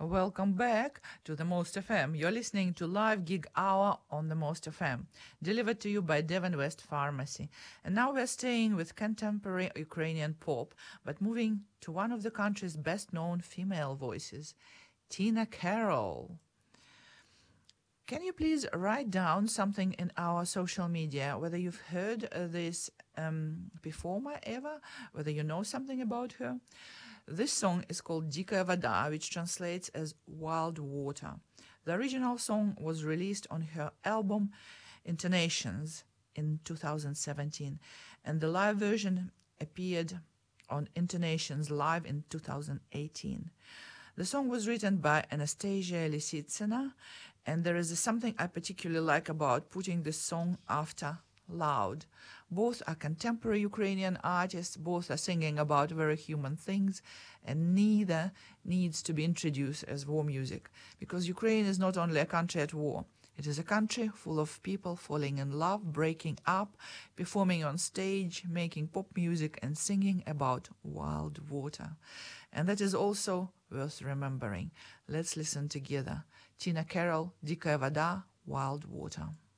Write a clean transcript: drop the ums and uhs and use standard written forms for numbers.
Welcome back to the Most FM. You're listening to Live Gig Hour on the Most FM, delivered to you by Devon West Pharmacy. And now we're staying with contemporary Ukrainian pop, but moving to one of the country's best-known female voices, Tina Karol. Can you please write down something in our social media, whether you've heard this performer ever, whether you know something about her? This song is called Dikaya Voda, which translates as Wild Water. The original song was released on her album Intonations in 2017, and the live version appeared on Intonations Live in 2018. The song was written by Anastasia Lisitsina, and there is something I particularly like about putting this song after Loud. Both are contemporary Ukrainian artists, both are singing about very human things, and neither needs to be introduced as war music, because Ukraine is not only a country at war, it is a country full of people falling in love, breaking up, performing on stage, making pop music and singing about wild water. And that is also worth remembering. Let's listen together. Tina Karol, Dikaya Voda, Wild Water.